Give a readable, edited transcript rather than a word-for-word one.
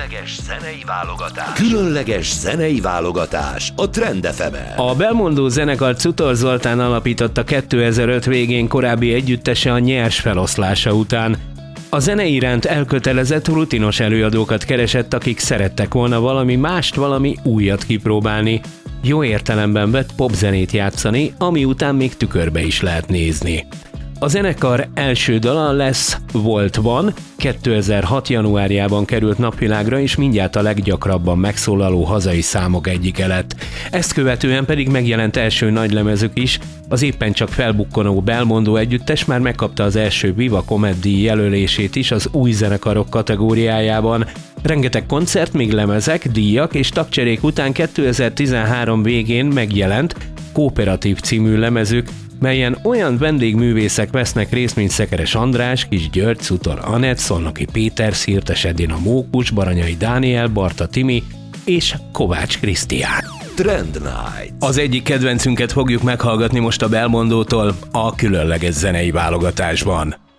Különleges zenei válogatás a Trend FM-en. A belmondó zenekar Czutor Zoltán alapította 2005 végén korábbi együttese a nyers feloszlása után. A zene iránt elkötelezett, rutinos előadókat keresett, akik szerettek volna valami mást, valami újat kipróbálni. Jó értelemben vett popzenét játszani, ami után még tükörbe is lehet nézni. A zenekar első dala Van 2006. januárjában került napvilágra, és mindjárt a leggyakrabban megszólaló hazai számok egyike lett. Ezt követően pedig megjelent első nagylemezük is, az éppen csak felbukkanó belmondó együttes már megkapta az első Viva Comedy jelölését is az új zenekarok kategóriájában. Rengeteg koncert, még lemezek, díjak és tagcserék után 2013 végén megjelent Kooperatív című lemezük, melyen olyan vendégművészek vesznek részt, mint Szekeres András, Kis György, Czutor Anett, Szolnoki Péter, Szirtes Edina Mókus, Baranyai Dániel, Barta Timi és Kovács Krisztián. Trend Night. Az egyik kedvencünket fogjuk meghallgatni most a belmondótól a különleges zenei válogatásban.